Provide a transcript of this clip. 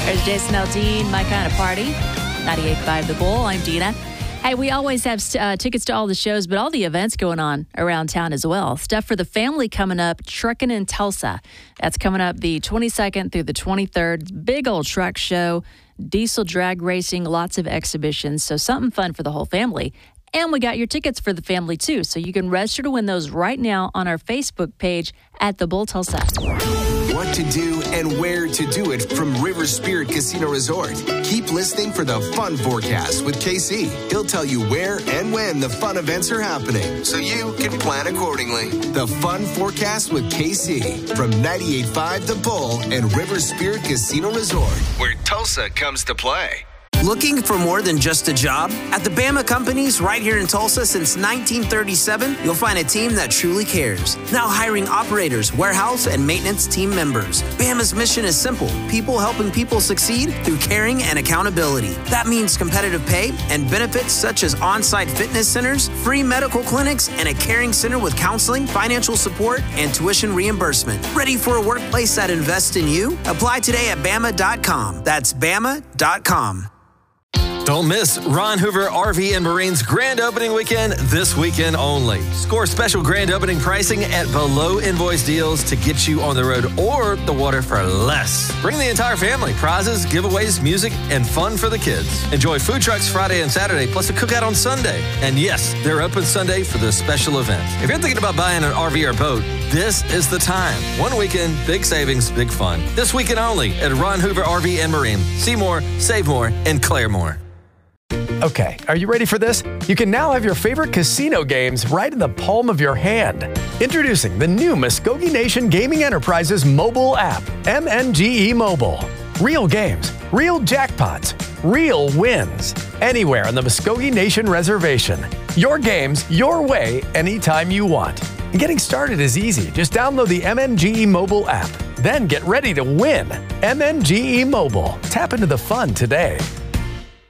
There's Jason Aldean, My Kind of Party. 98.5 The Bull. I'm Dina. Hey, we always have tickets to all the shows, but all the events going on around town as well. Stuff for the family coming up, Truckin' in Tulsa. That's coming up the 22nd through the 23rd. Big old truck show, diesel drag racing, lots of exhibitions. So something fun for the whole family. And we got your tickets for the family, too. So you can register to win those right now on our Facebook page at The Bull Tulsa. What to do and where to do it from River Spirit Casino Resort. Keep listening for the Fun Forecast with KC. He'll tell you where and when the fun events are happening, so you can plan accordingly. The Fun Forecast with KC from 98.5 The Bull and River Spirit Casino Resort, where Tulsa comes to play. Looking for more than just a job? At the Bama Companies right here in Tulsa since 1937, you'll find a team that truly cares. Now hiring operators, warehouse, and maintenance team members. Bama's mission is simple: people helping people succeed through caring and accountability. That means competitive pay and benefits such as on-site fitness centers, free medical clinics, and a caring center with counseling, financial support, and tuition reimbursement. Ready for a workplace that invests in you? Apply today at Bama.com. That's Bama.com. Don't miss Ron Hoover RV and Marine's grand opening weekend this weekend only. Score special grand opening pricing at below invoice deals to get you on the road or the water for less. Bring the entire family. Prizes, giveaways, music, and fun for the kids. Enjoy food trucks Friday and Saturday, plus a cookout on Sunday. And yes, they're open Sunday for this special event. If you're thinking about buying an RV or boat, this is the time. One weekend, big savings, big fun. This weekend only at Ron Hoover RV and Marine. See more, save more, and Claire more. Okay, are you ready for this? You can now have your favorite casino games right in the palm of your hand. Introducing the new Muskogee Nation Gaming Enterprises mobile app, MNGE Mobile. Real games, real jackpots, real wins. Anywhere on the Muskogee Nation Reservation. Your games, your way, anytime you want. And getting started is easy. Just download the MNGE Mobile app. Then get ready to win. MNGE Mobile. Tap into the fun today.